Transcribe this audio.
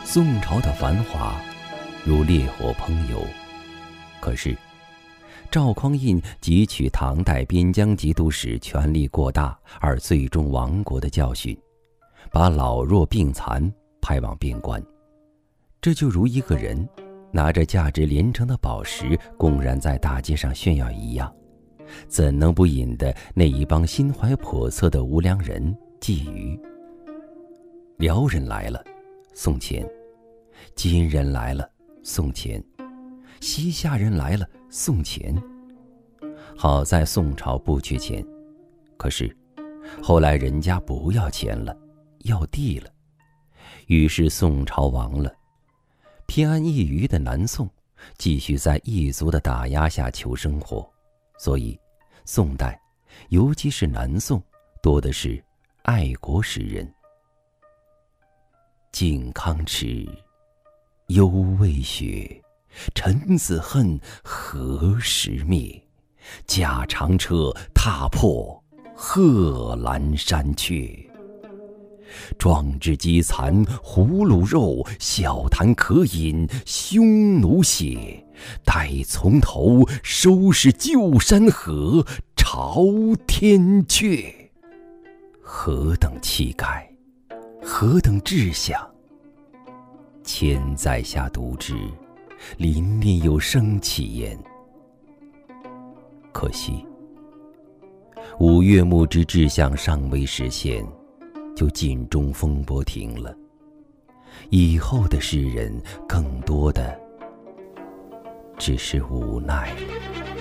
宋朝的繁华如烈火烹油，可是赵匡胤汲取唐代边疆节度使权力过大而最终亡国的教训，把老弱病残派往边关。这就如一个人拿着价值连城的宝石公然在大街上炫耀一样，怎能不引得那一帮心怀叵测的无良人觊觎？辽人来了，送钱；金人来了，送钱；西夏人来了，送钱。好在宋朝不缺钱，可是后来人家不要钱了，要地了。于是宋朝亡了，偏安一隅的南宋继续在异族的打压下求生活。所以宋代，尤其是南宋，多的是爱国诗人。靖康耻，犹未雪，臣子恨，何时灭？驾长车，踏破贺兰山缺。壮志饥残胡虏肉，笑谈渴饮匈奴血。待从头，收拾旧山河，朝天阙。何等气概，何等志向！千载下读之，凛凛有生气焉。可惜五岳牧之志向尚未实现，就尽中风波停了。以后的诗人更多的只是无奈了。